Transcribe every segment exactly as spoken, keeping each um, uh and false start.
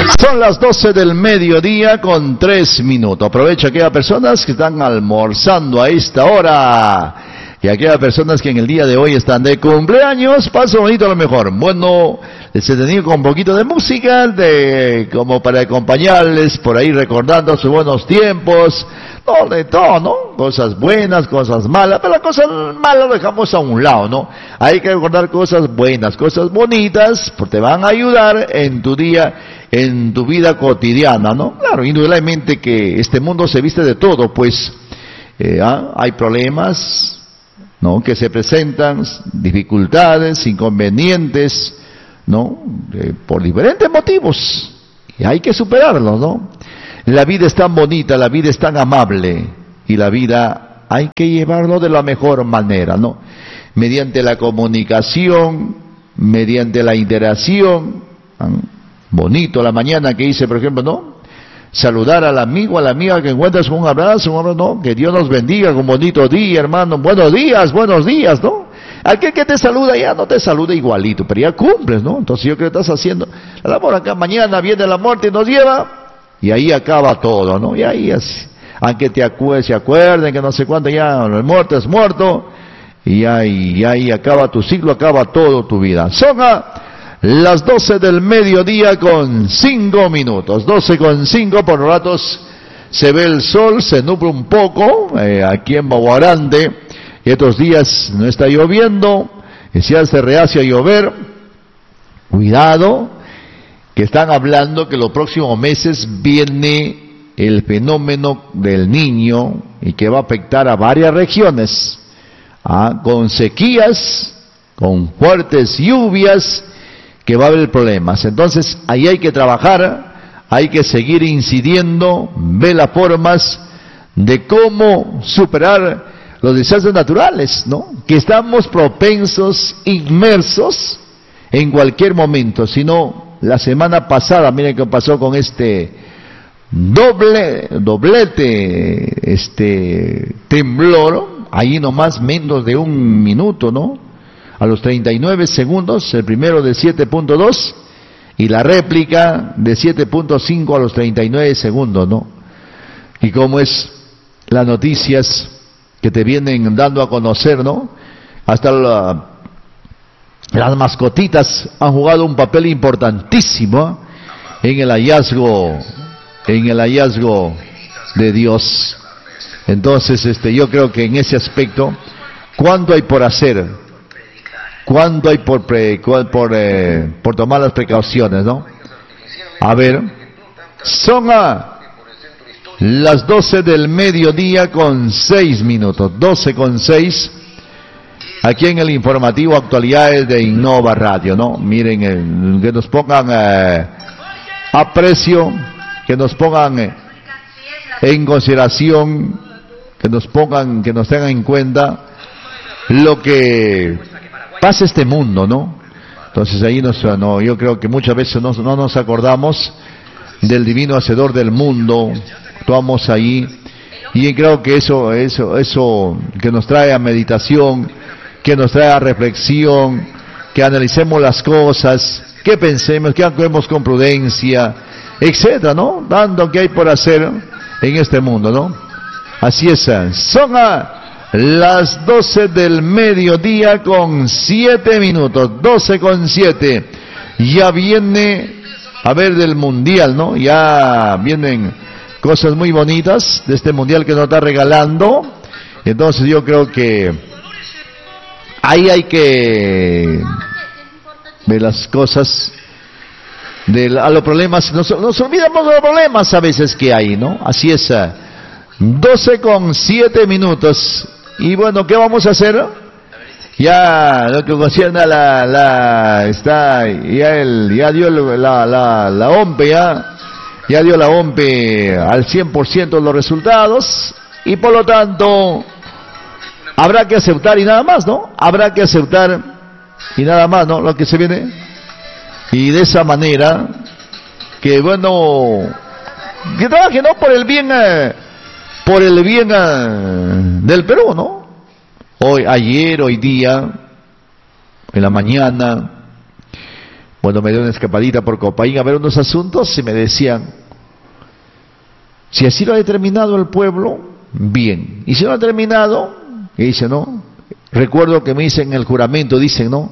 Son las doce del mediodía con tres minutos. Aprovecha a aquellas personas que están almorzando a esta hora. Y a aquellas personas que en el día de hoy están de cumpleaños, paso bonito a lo mejor. Bueno, les he tenido con un poquito de música, de como para acompañarles por ahí recordando sus buenos tiempos. No, de todo, ¿no? Cosas buenas, cosas malas, pero las cosas malas lo dejamos a un lado, ¿no? Hay que recordar cosas buenas, cosas bonitas, porque te van a ayudar en tu día, en tu vida cotidiana, ¿no? Claro, indudablemente que este mundo se viste de todo, pues eh, ¿ah? hay problemas, ¿no? Que se presentan, dificultades, inconvenientes, ¿no? Eh, por diferentes motivos, y hay que superarlos, ¿no? La vida es tan bonita, la vida es tan amable, y la vida hay que llevarlo de la mejor manera, ¿no? Mediante la comunicación, mediante la interacción, ¿no? Bonito la mañana que hice, por ejemplo, ¿no? Saludar al amigo, a la amiga que encuentras con un abrazo, ¿no? Que Dios nos bendiga con bonito día, hermano. Buenos días, buenos días, ¿no? Aquel que te saluda ya no te saluda igualito, pero ya cumples, ¿no? Entonces yo creo que estás haciendo el amor acá. Mañana viene la muerte y nos lleva, y ahí acaba todo, ¿no? Y ahí es, aunque te acuerden, se acuerden que no sé cuánto, ya el muerto es muerto, y ahí, y ahí acaba tu ciclo, acaba todo tu vida. Son a las doce del mediodía con cinco minutos, doce con cinco, por ratos se ve el sol, se nubla un poco, eh, aquí en Baguarande, y estos días no está lloviendo, y si hace reacio a llover, cuidado, que están hablando que los próximos meses viene el fenómeno del Niño, y que va a afectar a varias regiones, ¿ah? Con sequías, con fuertes lluvias, que va a haber problemas. Entonces ahí hay que trabajar, hay que seguir incidiendo, ver las formas de cómo superar los desastres naturales, ¿no? Que estamos propensos, inmersos en cualquier momento. Si no, la semana pasada, miren qué pasó con este doble, doblete, este temblor, ahí nomás menos de un minuto, ¿no? A los treinta y nueve segundos, el primero de siete punto dos y la réplica de siete punto cinco a los treinta y nueve segundos, ¿no? Y cómo es las noticias que te vienen dando a conocer, ¿no? Hasta la, las mascotitas han jugado un papel importantísimo en el hallazgo, en el hallazgo de Dios. Entonces, este, yo creo que en ese aspecto, ¿cuánto hay por hacer? ¿Cuánto hay por, pre, por, eh, por tomar las precauciones, no? A ver, son a las doce del mediodía con seis minutos, doce con seis, aquí en el informativo Actualidades de Innova Radio, ¿no? Miren, eh, que nos pongan eh, aprecio, que nos pongan eh, en consideración, que nos pongan, que nos tengan en cuenta lo que pasa este mundo, ¿no? Entonces ahí nos, no, yo creo que muchas veces no, no nos acordamos del divino hacedor del mundo, actuamos ahí, y creo que eso, eso, eso que nos trae a meditación, que nos trae a reflexión, que analicemos las cosas, que pensemos, que actuemos con prudencia, etcétera, ¿no? Dando que hay por hacer en este mundo, ¿no? Así es, son a las doce del mediodía con siete minutos, doce con siete, ya viene, a ver, del mundial, ¿no? Ya vienen cosas muy bonitas de este mundial que nos está regalando, entonces yo creo que ahí hay que ver las cosas, de, a los problemas, nos, nos olvidamos de los problemas a veces que hay, ¿no? Así es, doce con siete minutos. Y bueno, ¿qué vamos a hacer? Ya lo que concierne a la, la, está, ya el, ya dio la, la, la O M P E, ya, ya dio la O M P E al cien por ciento los resultados, y por lo tanto, habrá que aceptar y nada más, ¿no? Habrá que aceptar y nada más, ¿no? Lo que se viene. Y de esa manera, que bueno, que trabaje, ¿no? Por el bien, eh, por el bien uh, del Perú, ¿no? Hoy, ayer, hoy día, en la mañana, Bueno, me dio una escapadita por Copaín a ver unos asuntos y me decían, si así lo ha determinado el pueblo, bien. Y si no lo ha determinado, y dice, no, recuerdo que me dicen en el juramento, dicen, no,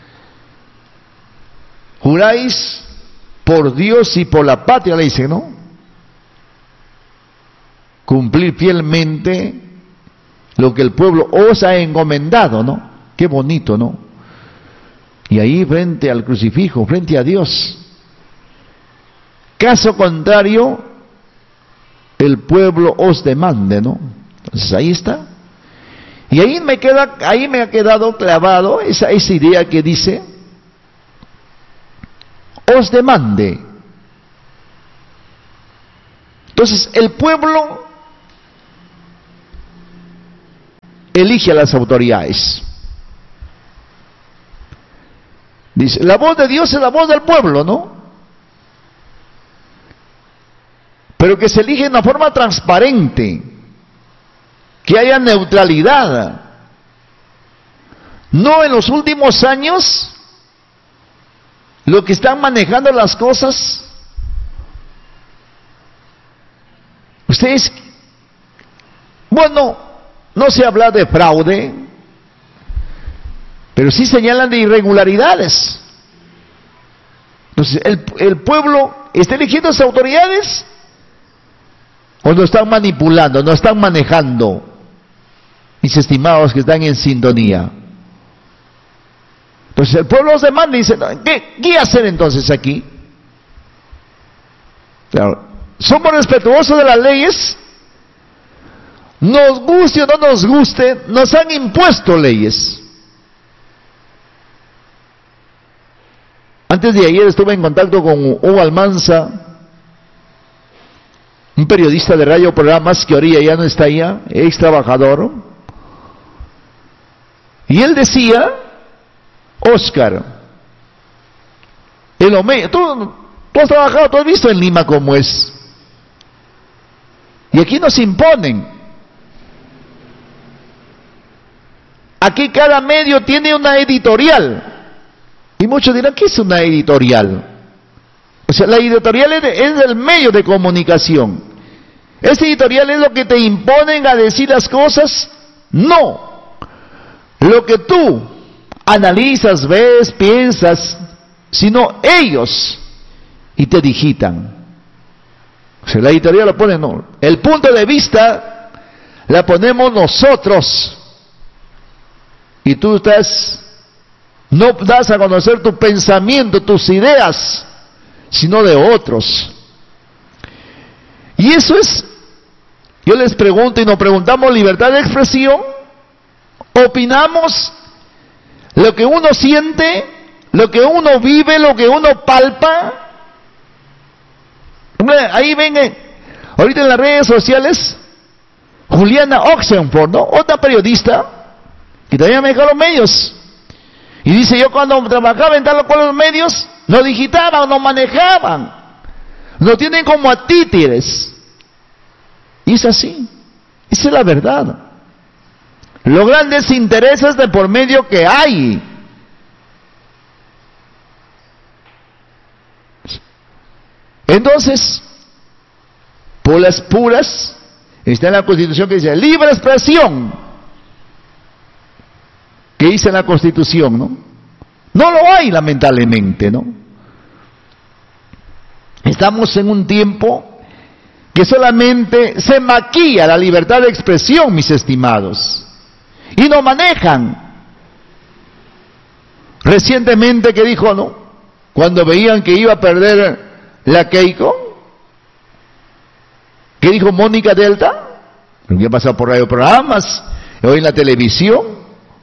juráis por Dios y por la patria, le dicen, ¿no? Cumplir fielmente lo que el pueblo os ha encomendado, ¿no? Qué bonito, ¿no? Y ahí frente al crucifijo, frente a Dios. Caso contrario, el pueblo os demande, ¿no? Entonces ahí está. Y ahí me queda, ahí me ha quedado clavado esa, esa idea que dice, os demande. Entonces el pueblo elige a las autoridades. Dice, la voz de Dios es la voz del pueblo, ¿no? Pero que se elige de una forma transparente, que haya neutralidad. No en los últimos años, lo que están manejando las cosas, ustedes, bueno, no se habla de fraude, pero sí señalan de irregularidades. Entonces, ¿el, el pueblo está eligiendo a sus autoridades? ¿O lo están manipulando, no están manejando? Mis estimados que están en sintonía. Entonces el pueblo os demanda y dice, ¿qué, qué hacer entonces aquí? Claro, somos respetuosos de las leyes. Nos guste o no nos guste, nos han impuesto leyes. Antes de ayer estuve en contacto con Hugo Almanza, un periodista de radio programas que ahorita ya no está allá, ex trabajador. Y él decía, Oscar, el Omega, tú, tú has trabajado, tú has visto en Lima cómo es. Y aquí nos imponen. Aquí cada medio tiene una editorial. Y muchos dirán, ¿qué es una editorial? O sea, la editorial es, de, es del medio de comunicación. ¿Esa editorial es lo que te imponen a decir las cosas? No. Lo que tú analizas, ves, piensas, sino ellos, y te digitan. O sea, la editorial lo pone, no. El punto de vista la ponemos nosotros. Y tú estás, no das a conocer tu pensamiento, tus ideas, sino de otros. Y eso es, yo les pregunto y nos preguntamos, libertad de expresión. Opinamos lo que uno siente, lo que uno vive, lo que uno palpa. Ahí ven, ahorita en las redes sociales, Juliana Oxenford, ¿no? Otra periodista, que también maneja los medios. Y dice, yo cuando trabajaba en tal o cual los medios, no digitaban, no manejaban. Nos tienen como a títeres. Y es así. Esa es la verdad. Los grandes intereses de por medio que hay. Entonces, por las puras, está en la Constitución que dice libre expresión. ¿Qué dice la Constitución, no? No lo hay, lamentablemente, ¿no? Estamos en un tiempo que solamente se maquilla la libertad de expresión, mis estimados, y no manejan. Recientemente, que dijo, no? Cuando veían que iba a perder la Keiko, ¿qué dijo Mónica Delta? Que ha pasado por radioprogramas, hoy en la televisión.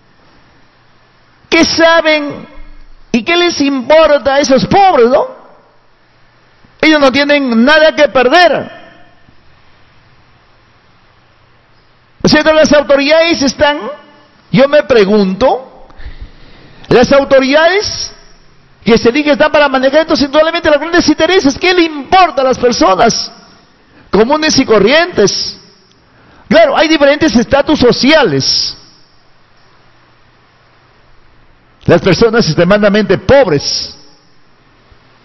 ¿Qué saben y qué les importa a esos pobres, no? Ellos no tienen nada que perder. O sea, las autoridades están, yo me pregunto, las autoridades que se dice que están para manejar estos indudablemente los grandes intereses, ¿qué le importa a las personas comunes y corrientes? Claro, hay diferentes estatus sociales. Las personas extremadamente pobres,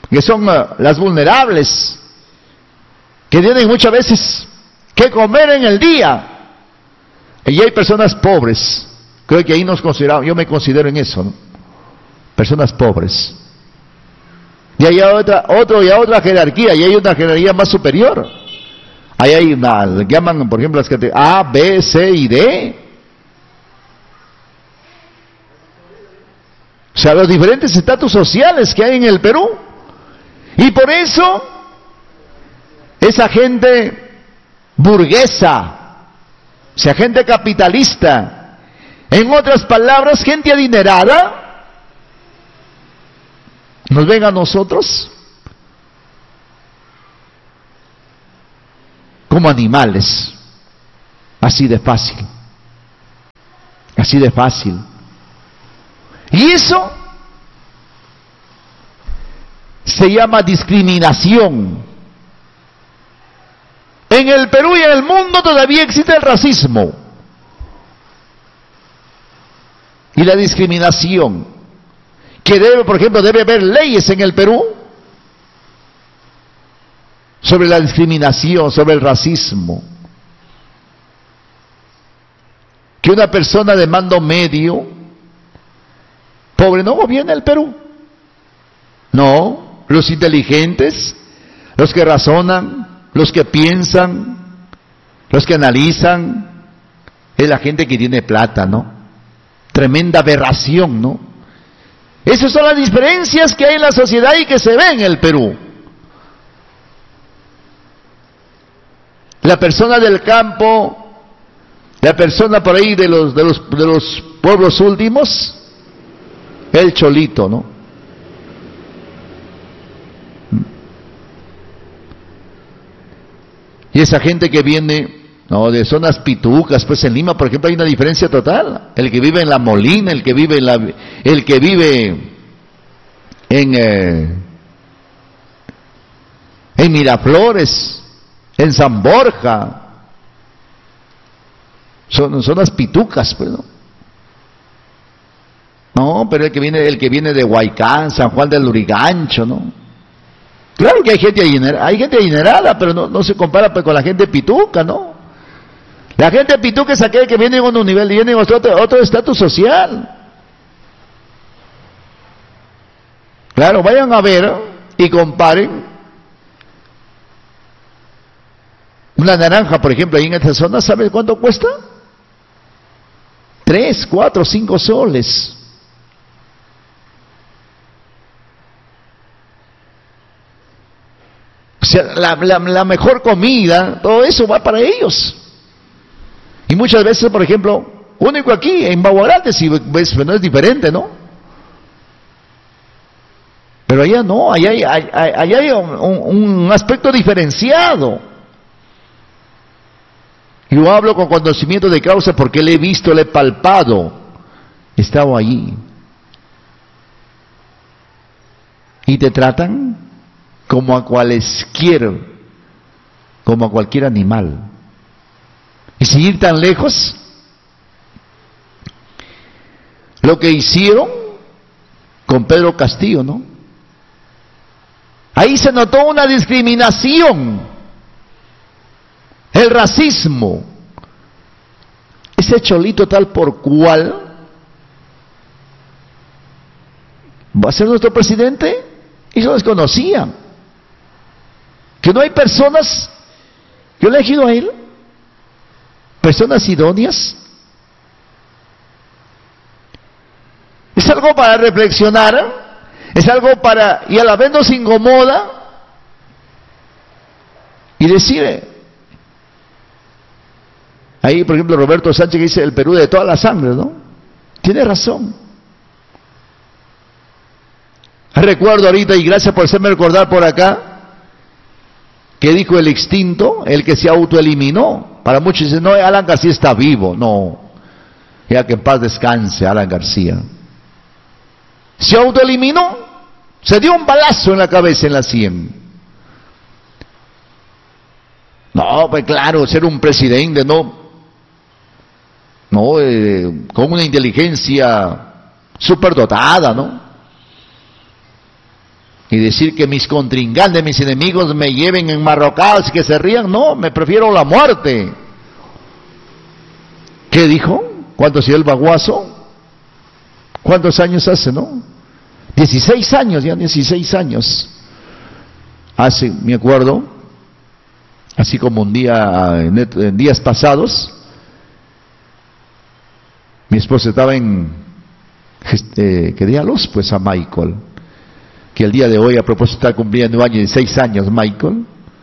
que son uh, las vulnerables, que tienen muchas veces que comer en el día. Y hay personas pobres, creo que ahí nos consideramos, yo me considero en eso, ¿no? Personas pobres. Y hay otra, otro y otra jerarquía, y hay una jerarquía más superior. Ahí hay una, le llaman, por ejemplo, las categorías A, B, C y D. O sea, los diferentes estatus sociales que hay en el Perú. Y por eso, esa gente burguesa, o sea, gente capitalista, en otras palabras, gente adinerada, nos ven a nosotros como animales, así de fácil, así de fácil. Y eso se llama discriminación. En el Perú y en el mundo todavía existe el racismo y la discriminación, que debe, por ejemplo, debe haber leyes en el Perú sobre la discriminación, sobre el racismo. Que una persona de mando medio, pobre, no gobierna el Perú. No, los inteligentes, los que razonan, los que piensan, los que analizan, es la gente que tiene plata, ¿no? Tremenda aberración, ¿no? Esas son las diferencias que hay en la sociedad y que se ve en el Perú. La persona del campo, la persona por ahí de los, de los, de los pueblos últimos, el cholito, ¿no? Y esa gente que viene, no, de zonas pitucas, pues en Lima, por ejemplo, hay una diferencia total. El que vive en La Molina, el que vive en la, el que vive en eh, en Miraflores, en San Borja, son zonas pitucas, pues, ¿no? No, pero el que viene, el que viene de Huaycán, San Juan del Lurigancho, ¿no? Claro que hay gente adinerada, hay gente adinerada, pero no, no se compara pues con la gente pituca, ¿no? La gente pituca es aquella que viene en un nivel, viene en otro otro estatus social. Claro, vayan a ver y comparen una naranja, por ejemplo, ahí en esta zona, ¿sabe cuánto cuesta? Tres, cuatro, cinco soles. O sea, la, la, la mejor comida, todo eso va para ellos. Y muchas veces, por ejemplo, único aquí, en Baguarate, si ves, no es diferente, ¿no? Pero allá no, allá hay, allá hay un, un aspecto diferenciado. Yo hablo con conocimiento de causa porque le he visto, le he palpado, he estado allí. Y te tratan como a cualesquiera, como a cualquier animal. Y sin ir tan lejos, lo que hicieron con Pedro Castillo, ¿no? Ahí se notó una discriminación, el racismo. Ese cholito tal por cual va a ser nuestro presidente, y eso desconocía. Que no hay personas, yo le he elegido a él, personas idóneas. Es algo para reflexionar, es algo para, y a la vez nos incomoda, y decir, ahí por ejemplo Roberto Sánchez que dice el Perú de toda la sangre, ¿no? Tiene razón. Recuerdo ahorita, y gracias por hacerme recordar por acá, que dijo el extinto, el que se autoeliminó. Para muchos dicen, no, Alan García está vivo. No, ya que en paz descanse Alan García. Se autoeliminó, se dio un balazo en la cabeza, en la sien. No, pues claro, ser un presidente, no, no, eh, con una inteligencia superdotada, ¿no? y decir que mis contrincantes, mis enemigos me lleven enmarrocados y que se rían. No, me prefiero la muerte. ¿Qué dijo? ¿Cuánto hacía el baguazo? ¿Cuántos años hace, no? dieciséis años, ya dieciséis años. Hace, me acuerdo, así como un día, en días pasados, mi esposa estaba en, eh, que día luz, pues a Michael, que el día de hoy a propósito está cumpliendo años, dieciséis años Michael,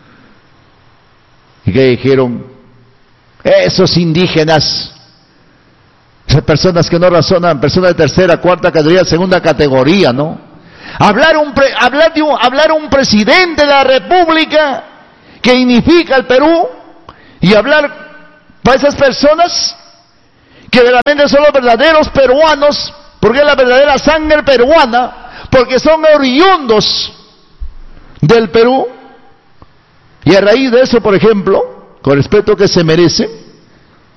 y que dijeron, esos indígenas, esas personas que no razonan, personas de tercera, cuarta categoría, segunda categoría, ¿no? Hablar un, pre, hablar, de un, hablar un presidente de la República que unifica el Perú y hablar para esas personas que verdaderamente son los verdaderos peruanos, porque es la verdadera sangre peruana, porque son oriundos del Perú. Y a raíz de eso, por ejemplo, con el respeto que se merecen,